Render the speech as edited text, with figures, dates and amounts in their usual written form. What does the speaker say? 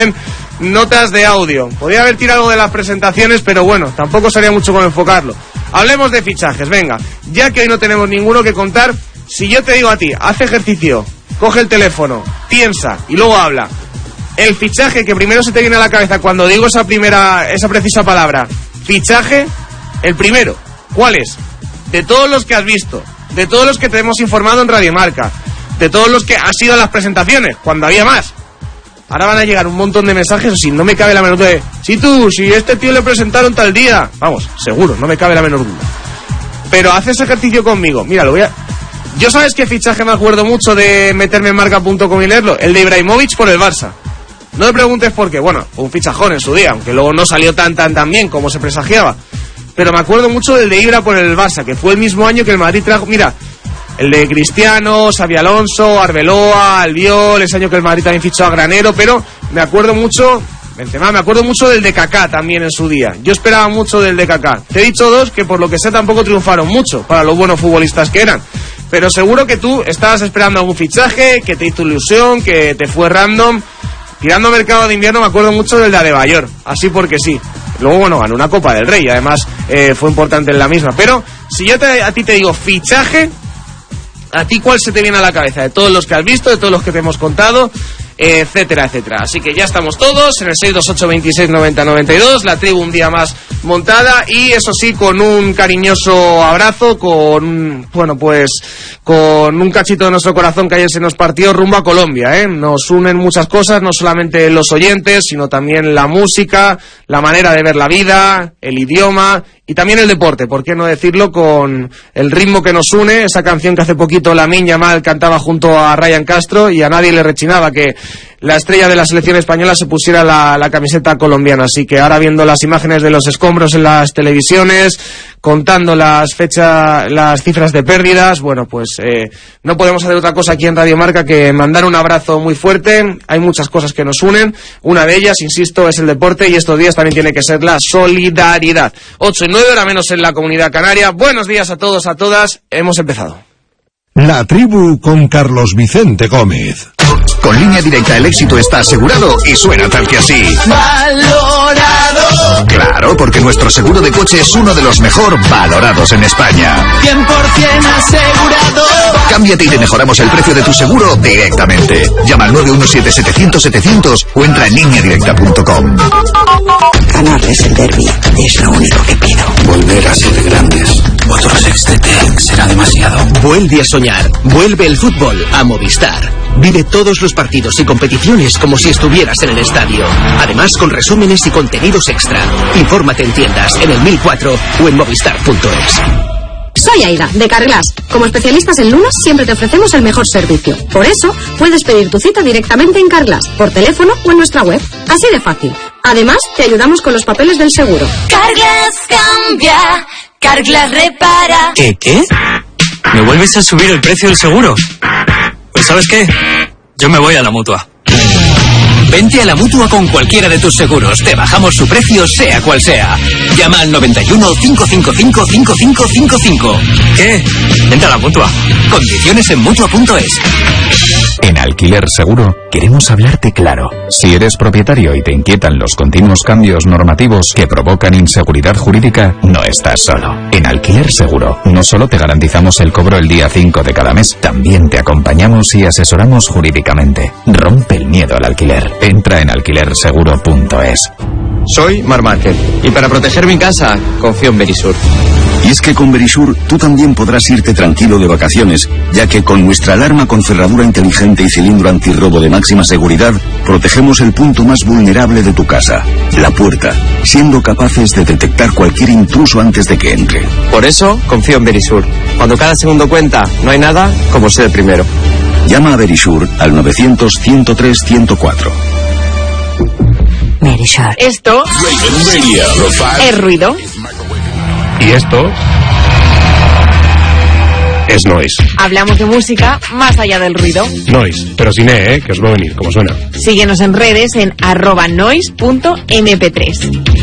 notas de audio. Podría haber tirado algo de las presentaciones, pero bueno, tampoco sería mucho con enfocarlo. Hablemos de fichajes, venga. Ya que hoy no tenemos ninguno que contar, si yo te digo a ti, haz ejercicio, coge el teléfono, piensa y luego habla. El fichaje que primero se te viene a la cabeza cuando digo esa precisa palabra, fichaje, el primero, ¿cuál es? De todos los que has visto, de todos los que te hemos informado en Radio Marca, de todos los que han sido las presentaciones, cuando había más. Ahora van a llegar un montón de mensajes, si no me cabe la menor duda de, si este tío le presentaron tal día. Vamos, seguro, no me cabe la menor duda. Pero haces ejercicio conmigo, mira, yo sabes qué fichaje me acuerdo mucho de meterme en marca.com y leerlo, el de Ibrahimovic por el Barça. No me preguntes por qué, bueno, fue un fichajón en su día, aunque luego no salió tan bien como se presagiaba. Pero me acuerdo mucho del de Ibra por el Barça, que fue el mismo año que el Madrid trajo, mira, el de Cristiano, Xabi Alonso, Arbeloa, Albiol, ese año que el Madrid también fichó a Granero, pero me acuerdo mucho, Benzema, me acuerdo mucho del de Kaká también en su día. Yo esperaba mucho del de Kaká. Te he dicho dos que por lo que sé tampoco triunfaron mucho, para los buenos futbolistas que eran. Pero seguro que tú estabas esperando algún fichaje, que te hizo ilusión, que te fue random. Tirando mercado de invierno me acuerdo mucho del de Adebayor, así porque sí. Luego, bueno, ganó una Copa del Rey, además fue importante en la misma. Pero si yo a ti te digo fichaje, ¿a ti cuál se te viene a la cabeza? De todos los que has visto, de todos los que te hemos contado, etcétera, etcétera. Así que ya estamos todos en el 628269092, la tribu un día más montada y eso sí, con un cariñoso abrazo, con un cachito de nuestro corazón que ayer se nos partió rumbo a Colombia, Nos unen muchas cosas, no solamente los oyentes, sino también la música, la manera de ver la vida, el idioma y también el deporte, ¿por qué no decirlo? Con el ritmo que nos une, esa canción que hace poquito Lamine Yamal cantaba junto a Ryan Castro y a nadie le rechinaba que la estrella de la selección española se pusiera la camiseta colombiana. Así que ahora viendo las imágenes de los escombros en las televisiones, contando las cifras de pérdidas, bueno, pues no podemos hacer otra cosa aquí en Radio Marca que mandar un abrazo muy fuerte. Hay muchas cosas que nos unen, una de ellas, insisto, es el deporte y estos días también tiene que ser la solidaridad. 8 y 9, hora menos en la Comunidad Canaria. Buenos días a todos, a todas, hemos empezado. La tribu con Carlos Vicente Gómez. Con Línea Directa el éxito está asegurado y suena tal que así. ¡Valorado! Claro, porque nuestro seguro de coche es uno de los mejor valorados en España. 100% asegurado. Cámbiate y te mejoramos el precio de tu seguro directamente. Llama al 917-700-700 o entra en lineadirecta.com. Ganarles el derbi es lo único que pido. Volver a ser grandes. Otro sextete será demasiado. Vuelve a soñar. Vuelve el fútbol a Movistar. Vive todos los partidos y competiciones como si estuvieras en el estadio. Además, con resúmenes y contenidos extra. Infórmate en tiendas, en el 1004 o en movistar.es. Soy Aida, de Carglass. Como especialistas en lunas, siempre te ofrecemos el mejor servicio. Por eso, puedes pedir tu cita directamente en Carglass, por teléfono o en nuestra web. Así de fácil. Además, te ayudamos con los papeles del seguro. Carglass cambia, Carglass repara. ¿Qué? ¿Me vuelves a subir el precio del seguro? Pues ¿sabes qué? Yo me voy a la Mutua. Vente a la Mutua con cualquiera de tus seguros. Te bajamos su precio, sea cual sea. Llama al 91 555 5555. ¿Qué? Vente a la Mutua. Condiciones en Mutua.es. En Alquiler Seguro queremos hablarte claro. Si eres propietario y te inquietan los continuos cambios normativos que provocan inseguridad jurídica, no estás solo. En Alquiler Seguro no solo te garantizamos el cobro el día 5 de cada mes, también te acompañamos y asesoramos jurídicamente. Rompe el miedo al alquiler. Entra en alquilerseguro.es. Soy Mar Márquez y para proteger mi casa confío en Verisur. Y es que con Verisur tú también podrás irte tranquilo de vacaciones, ya que con nuestra alarma con cerradura inteligente y cilindro antirrobo de máxima seguridad, protegemos el punto más vulnerable de tu casa, la puerta, siendo capaces de detectar cualquier intruso antes de que entre. Por eso confío en Verisur. Cuando cada segundo cuenta, no hay nada como ser el primero. Llama a Verisur al 900-103-104. Verisur. Esto es ruido. Y esto es noise. Hablamos de música más allá del ruido. Noise, pero sin que os va a venir, como suena. Síguenos en redes en @noise.mp3.